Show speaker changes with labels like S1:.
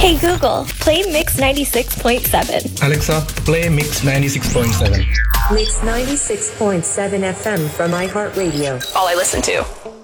S1: Hey Google, play Mix 96.7.
S2: Alexa, play Mix 96.7.
S3: Mix 96.7 FM from iHeartRadio.
S4: All I listen to.